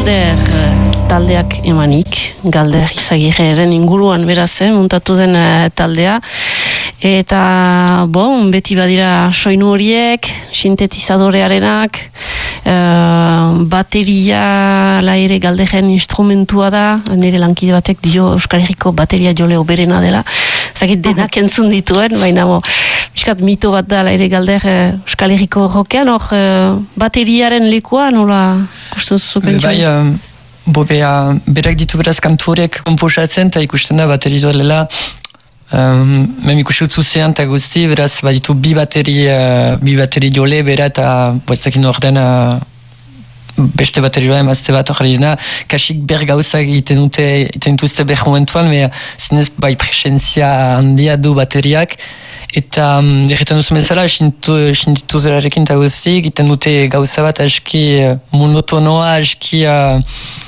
Galder taldeak emanik, Galder Izagirreren inguruan beraz, muntatu den taldea. Eta, beti badira soinu horiek, sintetizadorearenak, bateria ere Galderren instrumentua da, nire lankide batek dio Euskal Herriko bateria jole oberena dela. Zakit denak entzun dituen, baina miskat mito bat da ere Galder Euskal Herriko rokean, bateriaren lekua nola kusten zuzu pentsu? Berak ditu beraz kantorek komposatzen, eta ikusten da bateri duela, mem ikusutzu zean eta guzti, beraz baditu bi bateri jole bera eta boestakin orden beste baterioa emazte bat hori dena, kasik bergauzak egiten dituzte behar momentuan, zinez presentzia handia du bateriak, eta erretan duzu bezala, sinditu zerarekin eta guzti, egiten dute gauza bat aski monotonoa, aski